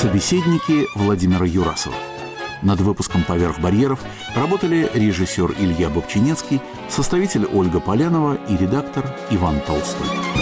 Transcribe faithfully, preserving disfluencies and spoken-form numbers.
Собеседники Владимира Юрасова. Над выпуском «Поверх барьеров» работали режиссер Илья Бобчинецкий, составитель Ольга Полянова и редактор Иван Толстой.